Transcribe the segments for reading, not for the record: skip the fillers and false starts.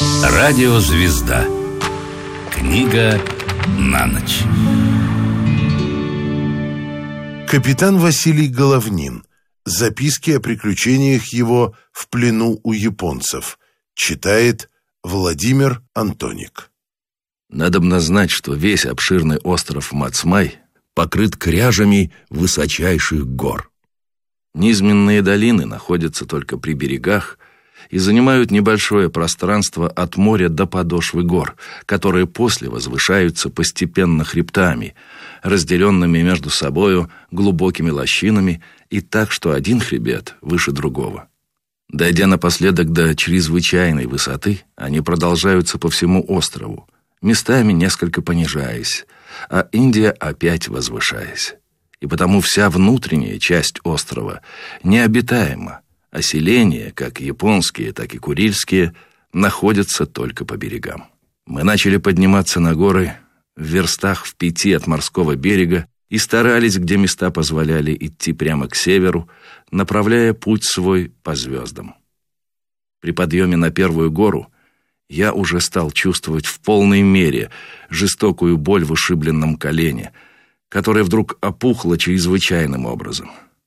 Радиозвезда. Книга на ночь. Капитан Василий Головнин. Записки о приключениях его в плену у японцев. Читает Владимир Антоник. Надобно знать, что весь обширный остров Мацмай покрыт кряжами высочайших гор. Низменные долины находятся только при берегах и занимают небольшое пространство от моря до подошвы гор, которые после возвышаются постепенно хребтами, разделенными между собою глубокими лощинами, и так, что один хребет выше другого. Дойдя напоследок до чрезвычайной высоты, они продолжаются по всему острову, местами несколько понижаясь, а Индия опять возвышаясь. И потому вся внутренняя часть острова необитаема, а селения, как японские, так и курильские, находятся только по берегам. Мы начали подниматься на горы в верстах в 5 от морского берега и старались, где места позволяли, идти прямо к северу, направляя путь свой по звездам. При подъеме на первую гору я уже стал чувствовать в полной мере жестокую боль в ушибленном колене, которая вдруг опухла чрезвычайным образом.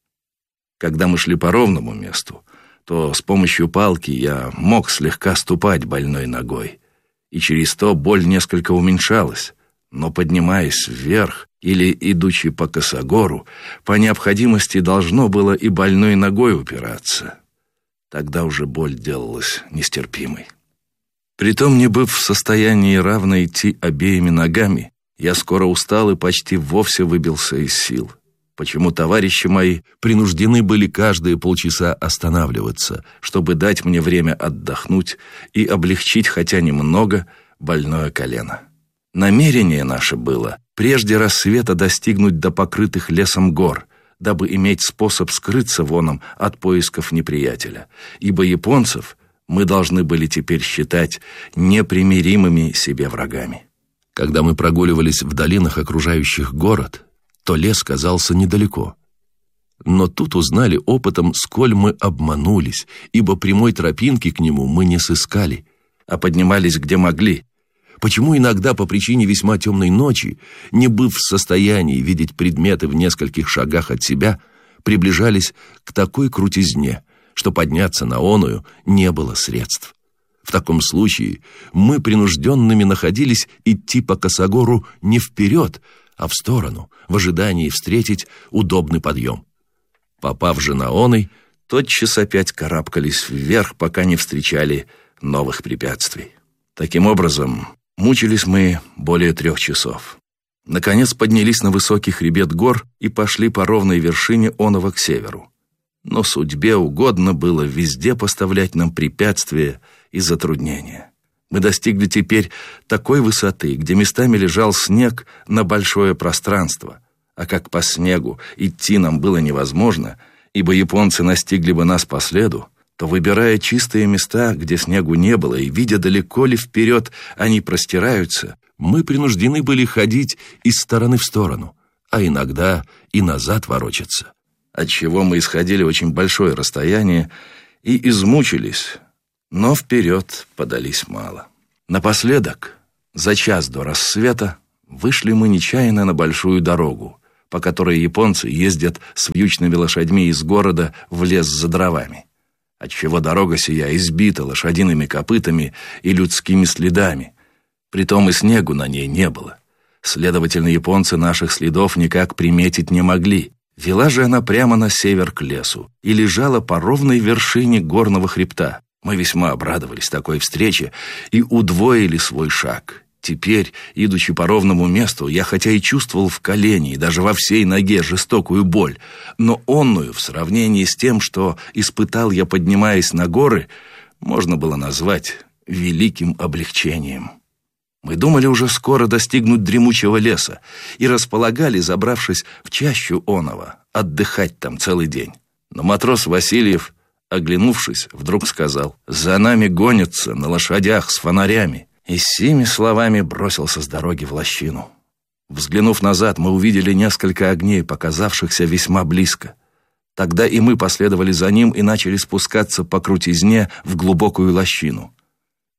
Когда мы шли по ровному месту, то с помощью палки я мог слегка ступать больной ногой, и через то боль несколько уменьшалась, но поднимаясь вверх или идучи по косогору, по необходимости должно было и больной ногой упираться. Тогда уже боль делалась нестерпимой. Притом, не быв в состоянии равно идти обеими ногами, я скоро устал и почти вовсе выбился из сил, почему товарищи мои принуждены были каждые полчаса останавливаться, чтобы дать мне время отдохнуть и облегчить хотя немного больное колено. Намерение наше было прежде рассвета достигнуть до покрытых лесом гор, дабы иметь способ скрыться воном от поисков неприятеля, ибо японцев мы должны были теперь считать непримиримыми себе врагами. Когда мы прогуливались в долинах, окружающих город, то лес казался недалеко. Но тут узнали опытом, сколь мы обманулись, ибо прямой тропинки к нему мы не сыскали, а поднимались где могли. Почему иногда по причине весьма темной ночи, не быв в состоянии видеть предметы в нескольких шагах от себя, приближались к такой крутизне, что подняться на оную не было средств. В таком случае мы принужденными находились идти по косогору не вперед, а в сторону, в ожидании встретить удобный подъем. Попав же на оный, тотчас опять карабкались вверх, пока не встречали новых препятствий. Таким образом, мучились мы более 3 часов. Наконец поднялись на высокий хребет гор и пошли по ровной вершине оного к северу. Но судьбе угодно было везде поставлять нам препятствия и затруднения. Мы достигли теперь такой высоты, где местами лежал снег на большое пространство, а как по снегу идти нам было невозможно, ибо японцы настигли бы нас по следу, то, выбирая чистые места, где снегу не было, и видя далеко ли вперед они простираются, мы принуждены были ходить из стороны в сторону, а иногда и назад ворочаться, отчего мы исходили очень большое расстояние и измучились, но вперед подались мало. Напоследок, за час до рассвета, вышли мы нечаянно на большую дорогу, по которой японцы ездят с вьючными лошадьми из города в лес за дровами, отчего дорога сия избита лошадиными копытами и людскими следами. Притом и снегу на ней не было. Следовательно, японцы наших следов никак приметить не могли. Вела же она прямо на север к лесу и лежала по ровной вершине горного хребта. Мы весьма обрадовались такой встрече и удвоили свой шаг. Теперь, идучи по ровному месту, я хотя и чувствовал в колене и даже во всей ноге жестокую боль, но онную в сравнении с тем, что испытал я, поднимаясь на горы, можно было назвать великим облегчением. Мы думали уже скоро достигнуть дремучего леса и располагали, забравшись в чащу оного, отдыхать там целый день. Но матрос Васильев, оглянувшись, вдруг сказал: «За нами гонятся на лошадях с фонарями», и с сими словами бросился с дороги в лощину. Взглянув назад, мы увидели несколько огней, показавшихся весьма близко. Тогда и мы последовали за ним и начали спускаться по крутизне в глубокую лощину.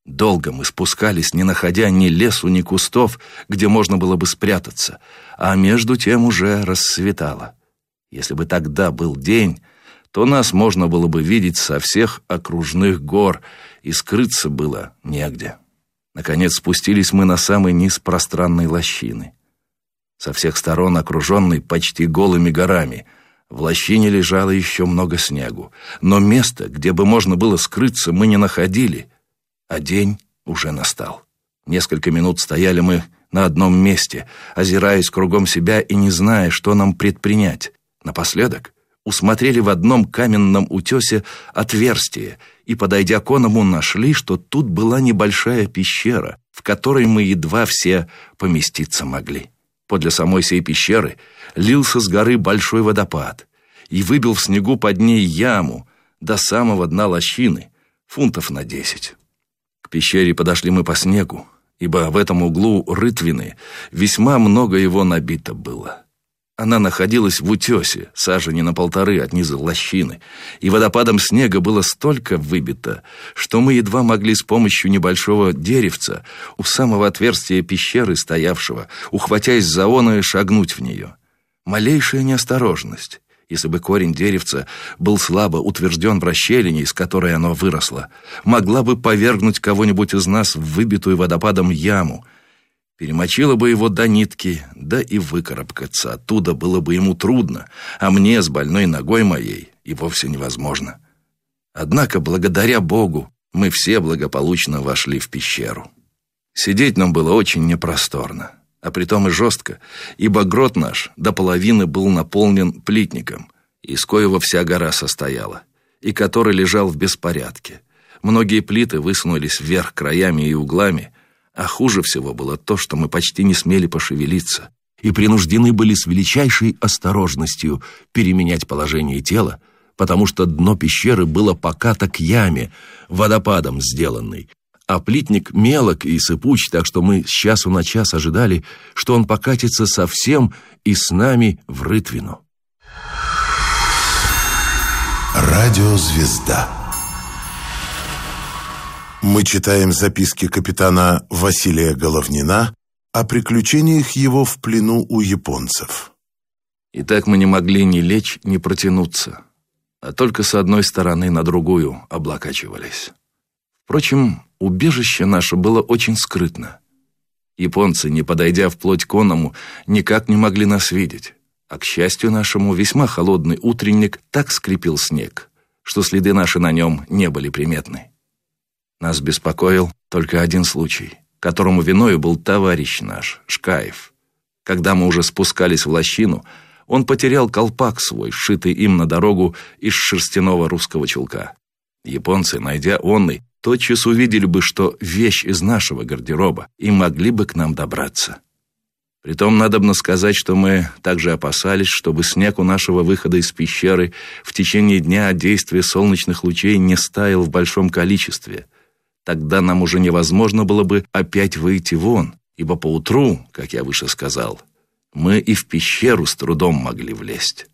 Долго мы спускались, не находя ни лесу, ни кустов, где можно было бы спрятаться, а между тем уже рассветало. Если бы тогда был день, то нас можно было бы видеть со всех окружных гор, и скрыться было негде. Наконец спустились мы на самый низ пространной лощины. Со всех сторон окруженный почти голыми горами. В лощине лежало еще много снегу, но места, где бы можно было скрыться, мы не находили, а день уже настал. Несколько минут стояли мы на одном месте, озираясь кругом себя и не зная, что нам предпринять. Напоследок усмотрели в одном каменном утесе отверстие и, подойдя к оному, нашли, что тут была небольшая пещера, в которой мы едва все поместиться могли. Подле самой сей пещеры лился с горы большой водопад и выбил в снегу под ней яму до самого дна лощины, фунтов на 10. К пещере подошли мы по снегу, ибо в этом углу рытвины весьма много его набито было. Она находилась в утесе, сажени на 1,5 от низа лощины, и водопадом снега было столько выбито, что мы едва могли с помощью небольшого деревца у самого отверстия пещеры стоявшего, ухватясь за оное, шагнуть в нее. Малейшая неосторожность, если бы корень деревца был слабо утвержден в расщелине, из которой оно выросло, могла бы повергнуть кого-нибудь из нас в выбитую водопадом яму, перемочила бы его до нитки, да и выкарабкаться оттуда было бы ему трудно, а мне с больной ногой моей и вовсе невозможно. Однако, благодаря Богу, мы все благополучно вошли в пещеру. Сидеть нам было очень непросторно, а притом и жестко, ибо грот наш до половины был наполнен плитником, из коего вся гора состояла, и который лежал в беспорядке. Многие плиты высунулись вверх краями и углами, а хуже всего было то, что мы почти не смели пошевелиться и принуждены были с величайшей осторожностью переменять положение тела, потому что дно пещеры было покато к яме, водопадом сделанной, а плитник мелок и сыпуч, так что мы с часу на час ожидали, что он покатится совсем и с нами в рытвину. Радиозвезда. Мы читаем записки капитана Василия Головнина о приключениях его в плену у японцев. Итак, мы не могли ни лечь, ни протянуться, а только с одной стороны на другую облокачивались. Впрочем, убежище наше было очень скрытно. Японцы, не подойдя вплоть к оному, никак не могли нас видеть, а, к счастью нашему, весьма холодный утренник так скрипел снег, что следы наши на нем не были приметны. Нас беспокоил только один случай, которому виною был товарищ наш, Шкаев. Когда мы уже спускались в лощину, он потерял колпак свой, сшитый им на дорогу из шерстяного русского чулка. Японцы, найдя онный, тотчас увидели бы, что вещь из нашего гардероба, и могли бы к нам добраться. Притом надобно сказать, что мы также опасались, чтобы снег у нашего выхода из пещеры в течение дня от действия солнечных лучей не стаял в большом количестве. Тогда нам уже невозможно было бы опять выйти вон, ибо поутру, как я выше сказал, мы и в пещеру с трудом могли влезть.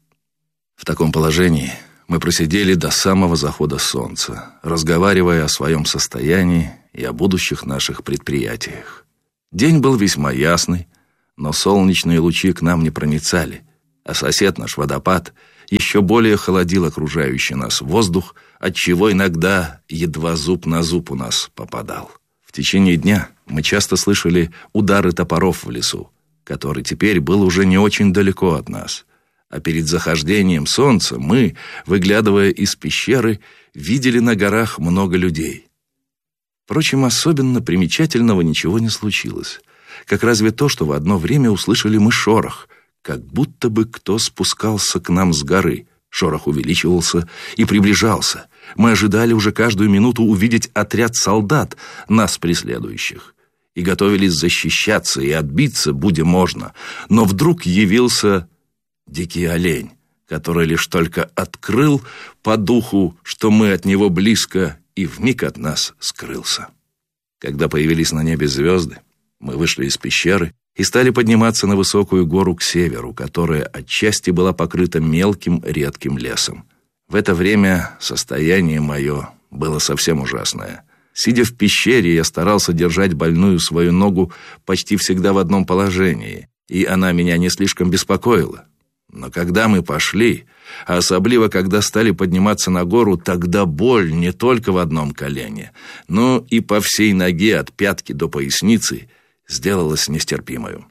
В таком положении мы просидели до самого захода солнца, разговаривая о своем состоянии и о будущих наших предприятиях. День был весьма ясный, но солнечные лучи к нам не проницали, а сосед наш водопад еще более холодил окружающий нас воздух, отчего иногда едва зуб на зуб у нас попадал. В течение дня мы часто слышали удары топоров в лесу, который теперь был уже не очень далеко от нас, а перед захождением солнца мы, выглядывая из пещеры, видели на горах много людей. Впрочем, особенно примечательного ничего не случилось, как разве то, что в одно время услышали мы шорох, как будто бы кто спускался к нам с горы. Шорох увеличивался и приближался. Мы ожидали уже каждую минуту увидеть отряд солдат, нас преследующих, и готовились защищаться и отбиться, будь можно. Но вдруг явился дикий олень, который лишь только открыл по духу, что мы от него близко, и вмиг от нас скрылся. Когда появились на небе звезды, мы вышли из пещеры и стали подниматься на высокую гору к северу, которая отчасти была покрыта мелким редким лесом. В это время состояние мое было совсем ужасное. Сидя в пещере, я старался держать больную свою ногу почти всегда в одном положении, и она меня не слишком беспокоила. Но когда мы пошли, а особливо когда стали подниматься на гору, тогда боль не только в одном колене, но и по всей ноге от пятки до поясницы сделалась нестерпимою.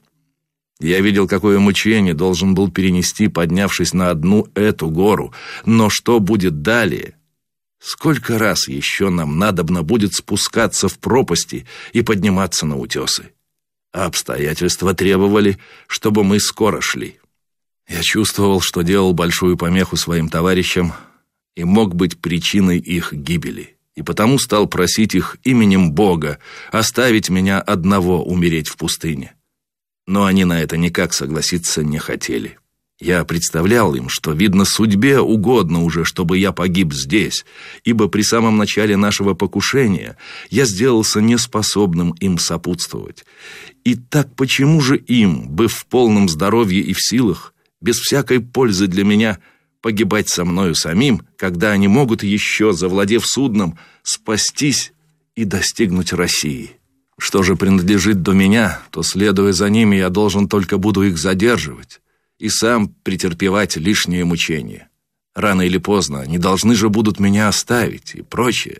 Я видел, какое мучение должен был перенести, поднявшись на одну эту гору, но что будет далее? Сколько раз еще нам надобно будет спускаться в пропасти и подниматься на утесы? А обстоятельства требовали, чтобы мы скоро шли. Я чувствовал, что делал большую помеху своим товарищам и мог быть причиной их гибели, и потому стал просить их именем Бога оставить меня одного умереть в пустыне. Но они на это никак согласиться не хотели. Я представлял им, что, видно, судьбе угодно уже, чтобы я погиб здесь, ибо при самом начале нашего покушения я сделался неспособным им сопутствовать. И так почему же им, быв в полном здоровье и в силах, без всякой пользы для меня, погибать со мною самим, когда они могут еще, завладев судном, спастись и достигнуть России? Что же принадлежит до меня, то, следуя за ними, я должен только буду их задерживать и сам претерпевать лишние мучения. Рано или поздно они должны же будут меня оставить и прочее.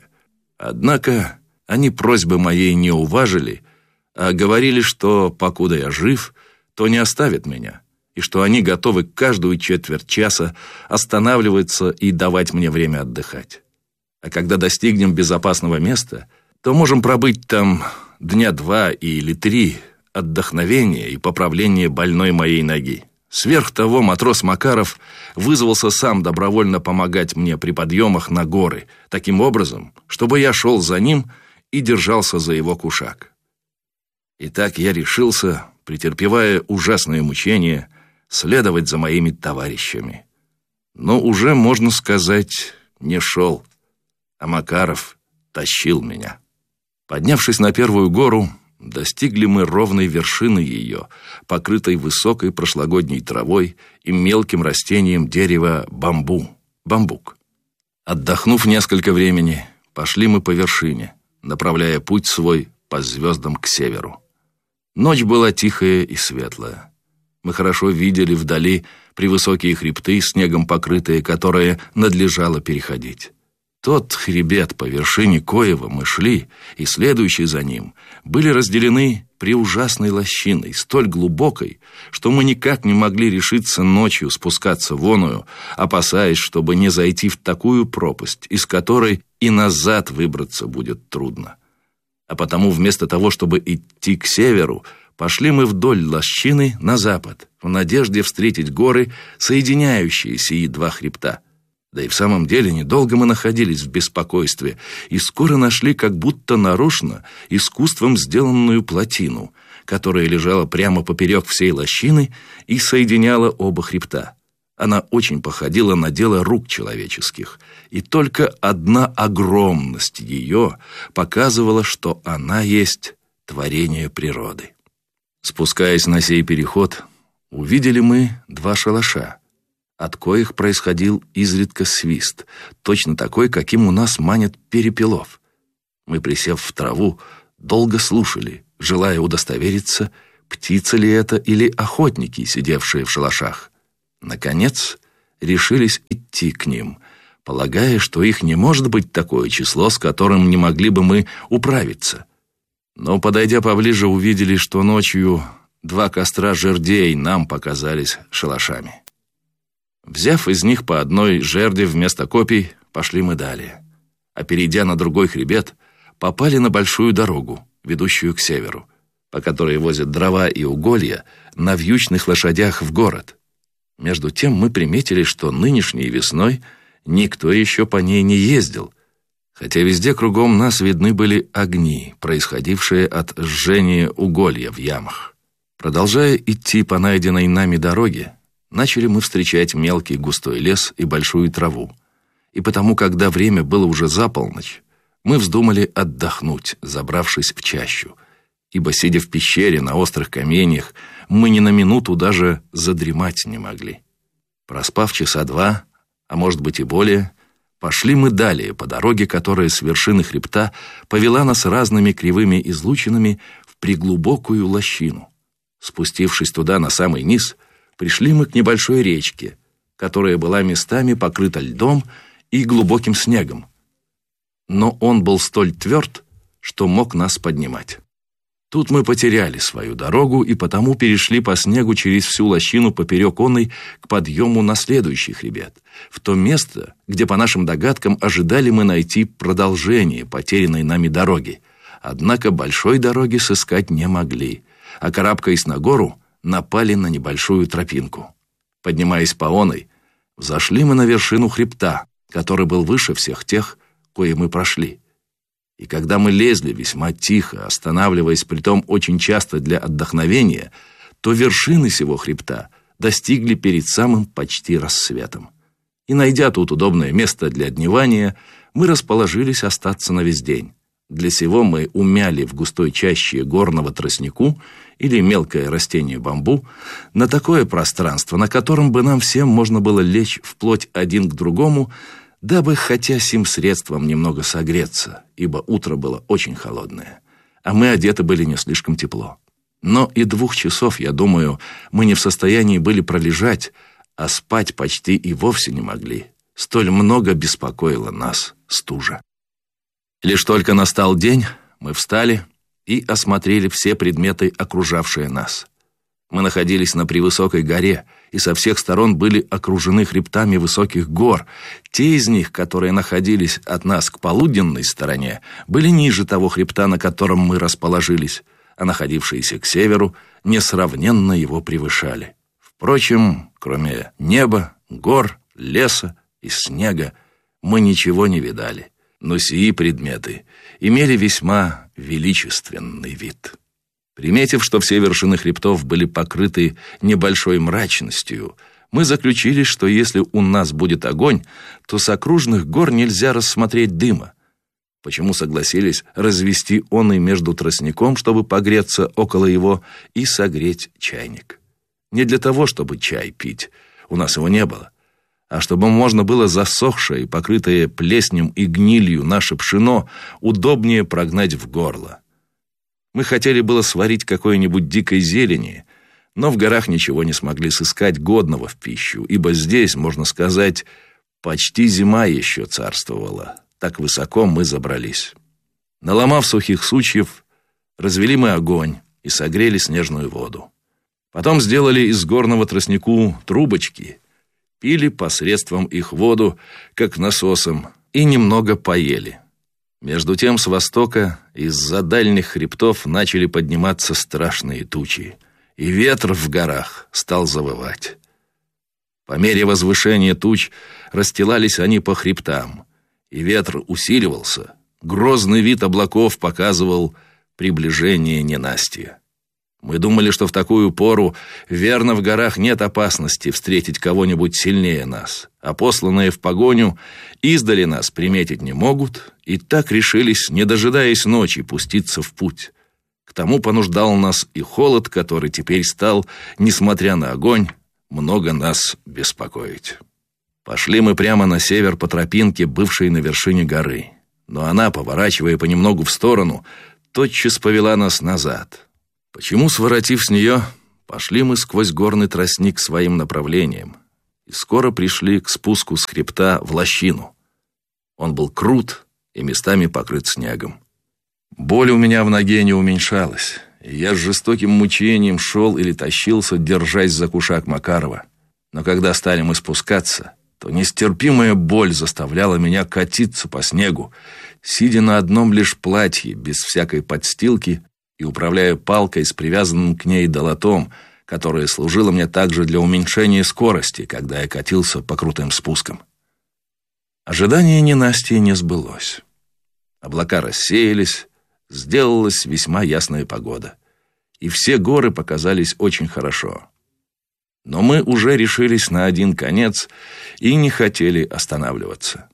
Однако они просьбы моей не уважили, а говорили, что, покуда я жив, то не оставят меня, и что они готовы каждую четверть часа останавливаться и давать мне время отдыхать. А когда достигнем безопасного места, то можем пробыть там дня 2 или 3 отдохновения и поправления больной моей ноги. Сверх того, матрос Макаров вызвался сам добровольно помогать мне при подъемах на горы, таким образом, чтобы я шел за ним и держался за его кушак. Итак, я решился, претерпевая ужасные мучения, следовать за моими товарищами. Но уже, можно сказать, не шел, а Макаров тащил меня. Поднявшись на первую гору, достигли мы ровной вершины ее, покрытой высокой прошлогодней травой и мелким растением дерева бамбук. Отдохнув несколько времени, пошли мы по вершине, направляя путь свой по звездам к северу. Ночь была тихая и светлая. Мы хорошо видели вдали превысокие хребты, снегом покрытые, которые надлежало переходить. Тот хребет, по вершине коего мы шли, и следующий за ним, были разделены преужасной лощиной, столь глубокой, что мы никак не могли решиться ночью спускаться в оную, опасаясь, чтобы не зайти в такую пропасть, из которой и назад выбраться будет трудно. А потому вместо того, чтобы идти к северу, пошли мы вдоль лощины на запад, в надежде встретить горы, соединяющие сии два хребта. Да и в самом деле недолго мы находились в беспокойстве и скоро нашли как будто нарочно искусством сделанную плотину, которая лежала прямо поперек всей лощины и соединяла оба хребта. Она очень походила на дело рук человеческих, и только одна огромность ее показывала, что она есть творение природы. Спускаясь на сей переход, увидели мы 2 шалаша, от коих происходил изредка свист, точно такой, каким у нас манят перепелов. Мы, присев в траву, долго слушали, желая удостовериться, птица ли это или охотники, сидевшие в шалашах. Наконец, решились идти к ним, полагая, что их не может быть такое число, с которым не могли бы мы управиться. Но, подойдя поближе, увидели, что ночью 2 костра жердей нам показались шалашами. Взяв из них по одной жерди вместо копий, пошли мы далее. А перейдя на другой хребет, попали на большую дорогу, ведущую к северу, по которой возят дрова и уголья на вьючных лошадях в город. Между тем мы приметили, что нынешней весной никто еще по ней не ездил, хотя везде кругом нас видны были огни, происходившие от жжения уголья в ямах. Продолжая идти по найденной нами дороге, начали мы встречать мелкий густой лес и большую траву. И потому, когда время было уже за полночь, мы вздумали отдохнуть, забравшись в чащу, ибо, сидя в пещере на острых каменьях, мы ни на минуту даже задремать не могли. Проспав часа 2, а может быть и более, Пошли мы далее по дороге, которая с вершины хребта повела нас разными кривыми излучинами в преглубокую лощину. Спустившись туда на самый низ, пришли мы к небольшой речке, которая была местами покрыта льдом и глубоким снегом. Но он был столь тверд, что мог нас поднимать. Тут мы потеряли свою дорогу и потому перешли по снегу через всю лощину поперек оной к подъему на следующий хребет, в то место, где, по нашим догадкам, ожидали мы найти продолжение потерянной нами дороги. Однако большой дороги сыскать не могли, а, карабкаясь на гору, напали на небольшую тропинку. Поднимаясь по оной, взошли мы на вершину хребта, который был выше всех тех, кое мы прошли. И когда мы лезли весьма тихо, останавливаясь притом очень часто для отдохновения, то вершины сего хребта достигли перед самым почти рассветом. И, найдя тут удобное место для дневания, мы расположились остаться на весь день. Для сего мы умяли в густой чаще горного тростнику или мелкое растение бамбу на такое пространство, на котором бы нам всем можно было лечь вплоть один к другому, дабы хотя сим средством немного согреться, ибо утро было очень холодное, а мы одеты были не слишком тепло. Но и 2 часов, я думаю, мы не в состоянии были пролежать, а спать почти и вовсе не могли. Столь много беспокоила нас стужа. Лишь только настал день, мы встали и осмотрели все предметы, окружавшие нас. Мы находились на превысокой горе, и со всех сторон были окружены хребтами высоких гор. Те из них, которые находились от нас к полуденной стороне, были ниже того хребта, на котором мы расположились, а находившиеся к северу несравненно его превышали. Впрочем, кроме неба, гор, леса и снега, мы ничего не видали. Но сии предметы имели весьма величественный вид. Приметив, что все вершины хребтов были покрыты небольшой мрачностью, мы заключили, что если у нас будет огонь, то с окружных гор нельзя рассмотреть дыма. Почему согласились развести он и между тростником, чтобы погреться около его и согреть чайник. Не для того, чтобы чай пить, у нас его не было, а чтобы можно было засохшее и покрытое плеснем и гнилью наше пшено удобнее прогнать в горло. Мы хотели было сварить какой-нибудь дикой зелени, но в горах ничего не смогли сыскать годного в пищу, ибо здесь, можно сказать, почти зима еще царствовала. Так высоко мы забрались. Наломав сухих сучьев, развели мы огонь и согрели снежную воду. Потом сделали из горного тростнику трубочки, пили посредством их воду, как насосом, и немного поели. Между тем с востока из-за дальних хребтов начали подниматься страшные тучи, и ветер в горах стал завывать. По мере возвышения туч расстилались они по хребтам, и ветер усиливался. Грозный вид облаков показывал приближение ненастья. Мы думали, что в такую пору верно в горах нет опасности встретить кого-нибудь сильнее нас, а посланные в погоню издали нас приметить не могут, и так решились, не дожидаясь ночи, пуститься в путь. К тому понуждал нас и холод, который теперь стал, несмотря на огонь, много нас беспокоить. Пошли мы прямо на север по тропинке, бывшей на вершине горы, но она, поворачивая понемногу в сторону, тотчас повела нас назад. Почему, своротив с нее, пошли мы сквозь горный тростник своим направлением и скоро пришли к спуску с хребта в лощину. Он был крут и местами покрыт снегом. Боль у меня в ноге не уменьшалась, и я с жестоким мучением шел или тащился, держась за кушак Макарова. Но когда стали мы спускаться, то нестерпимая боль заставляла меня катиться по снегу, сидя на одном лишь платье, без всякой подстилки, и управляя палкой с привязанным к ней долотом, которая служила мне также для уменьшения скорости, когда я катился по крутым спускам. Ожидание ненастья не сбылось. Облака рассеялись, сделалась весьма ясная погода, и все горы показались очень хорошо. Но мы уже решились на один конец и не хотели останавливаться.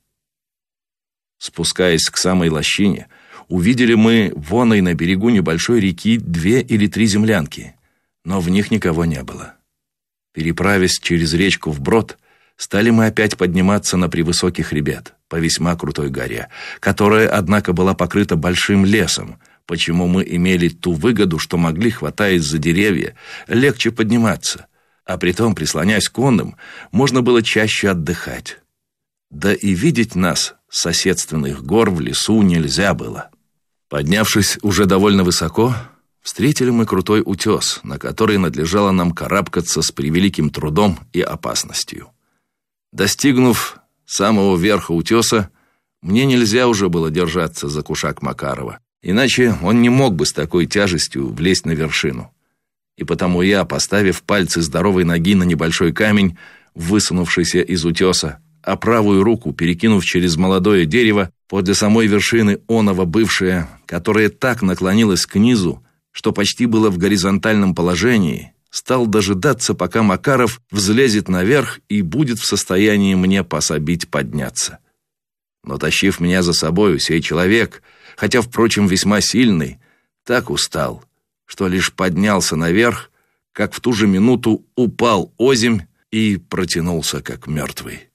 Спускаясь к самой лощине, увидели мы вон и на берегу небольшой реки 2 или 3 землянки, но в них никого не было. Переправясь через речку вброд, стали мы опять подниматься на превысокий хребет по весьма крутой горе, которая, однако, была покрыта большим лесом, почему мы имели ту выгоду, что могли, хватаясь за деревья, легче подниматься, а притом, прислонясь к конным, можно было чаще отдыхать. Да и видеть нас с соседственных гор в лесу нельзя было. Поднявшись уже довольно высоко, встретили мы крутой утес, на который надлежало нам карабкаться с превеликим трудом и опасностью. Достигнув самого верха утеса, мне нельзя уже было держаться за кушак Макарова, иначе он не мог бы с такой тяжестью влезть на вершину. И потому я, поставив пальцы здоровой ноги на небольшой камень, высунувшийся из утеса, а правую руку перекинув через молодое дерево, подле самой вершины оного бывшее, которое так наклонилось к низу, что почти было в горизонтальном положении, стал дожидаться, пока Макаров взлезет наверх и будет в состоянии мне пособить подняться. Но, тащив меня за собою, сей человек, хотя, впрочем, весьма сильный, так устал, что лишь поднялся наверх, как в ту же минуту упал озимь и протянулся, как мертвый.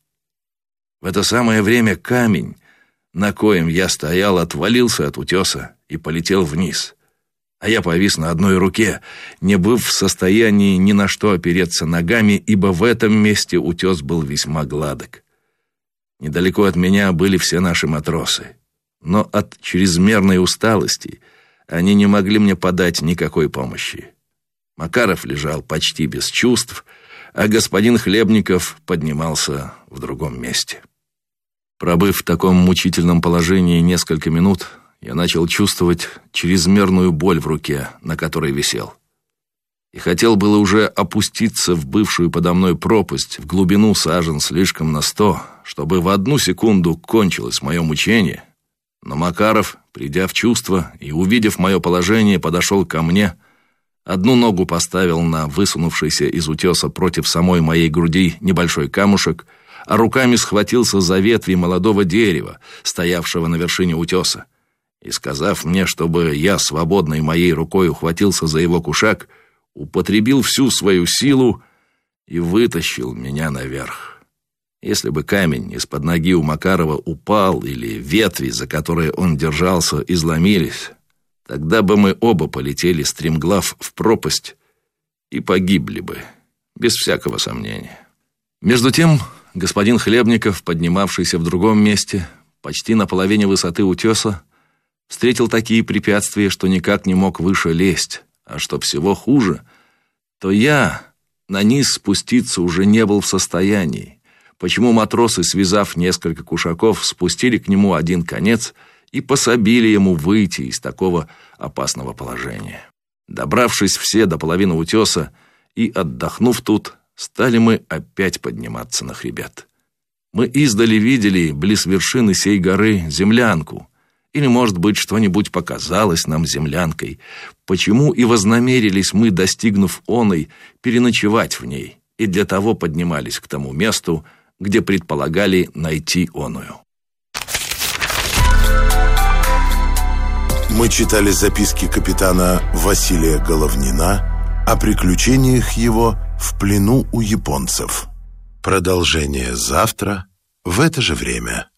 В это самое время камень, на коем я стоял, отвалился от утеса и полетел вниз, а я повис на одной руке, не быв в состоянии ни на что опереться ногами, ибо в этом месте утес был весьма гладок. Недалеко от меня были все наши матросы, но от чрезмерной усталости они не могли мне подать никакой помощи. Макаров лежал почти без чувств, а господин Хлебников поднимался в другом месте. Пробыв в таком мучительном положении несколько минут, я начал чувствовать чрезмерную боль в руке, на которой висел. И хотел было уже опуститься в бывшую подо мной пропасть в глубину сажен слишком на 100, чтобы в одну секунду кончилось мое мучение. Но Макаров, придя в чувство и увидев мое положение, подошел ко мне, одну ногу поставил на высунувшийся из утеса против самой моей груди небольшой камушек, а руками схватился за ветви молодого дерева, стоявшего на вершине утеса, и, сказав мне, чтобы я свободной моей рукой ухватился за его кушак, употребил всю свою силу и вытащил меня наверх. Если бы камень из-под ноги у Макарова упал или ветви, за которые он держался, изломились, тогда бы мы оба полетели стремглав в пропасть и погибли бы, без всякого сомнения. Между тем, господин Хлебников, поднимавшийся в другом месте, почти на половине высоты утеса, встретил такие препятствия, что никак не мог выше лезть, а что всего хуже, то я на низ спуститься уже не был в состоянии, почему матросы, связав несколько кушаков, спустили к нему один конец и пособили ему выйти из такого опасного положения. Добравшись все до половины утеса и отдохнув тут, стали мы опять подниматься на хребет. Мы издали видели близ вершины сей горы землянку, или, может быть, что-нибудь показалось нам землянкой, почему и вознамерились мы, достигнув оной, переночевать в ней, и для того поднимались к тому месту, где предполагали найти оную. Мы читали записки капитана Василия Головнина о приключениях его в плену у японцев. Продолжение завтра в это же время.